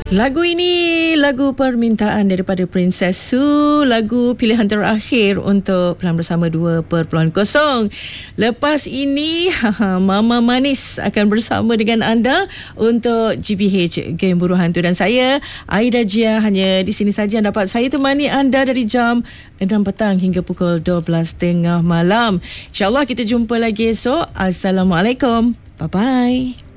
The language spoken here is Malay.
Lagu ini lagu permintaan daripada Princess Sue, lagu pilihan terakhir untuk Pelan Bersama 2.0. Lepas ini Mama Manis akan bersama dengan anda untuk GBH Game Buruh Hantu, dan saya Aida Jia hanya di sini saja dapat saya temani anda dari jam 6 petang hingga pukul 12.30 malam. InsyaAllah kita jumpa lagi esok. Assalamualaikum. Bye-bye.